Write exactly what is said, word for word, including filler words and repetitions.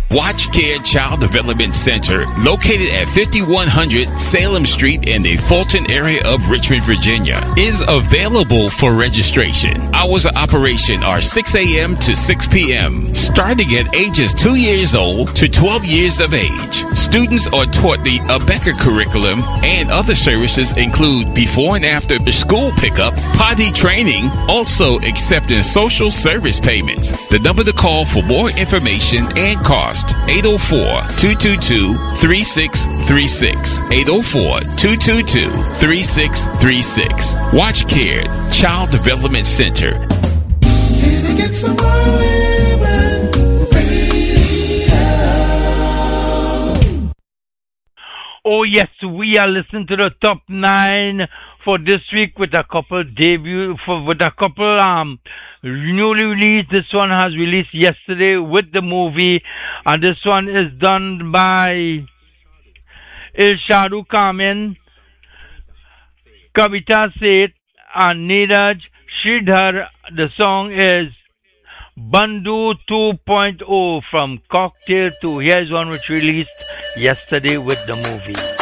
Watch Care Child Development Center, located at fifty-one hundred Salem Street in the Fulton area of Richmond, Virginia, is available for registration. Hours of operation are six a.m. to six p.m., starting at ages two years old to twelve years of age. Students are taught the ABECA curriculum, and other services include before and after school pickup, potty training, also accepting social service payments. The number to call for more information and cost, eight oh four, two two two, three six three six, eight oh four, two two two, three six three six. Watch Care Child Development Center. Can I get some more living radio? Oh yes, we are listening to the top nine for this week with a couple debut for with a couple um newly released. This one has released yesterday with the movie, and this one is done by Ilshadu Kamin, Kavita Seth, and Neeraj Sridhar. The song is Bandhu two point oh from Cocktail two. Here's one which released yesterday with the movie.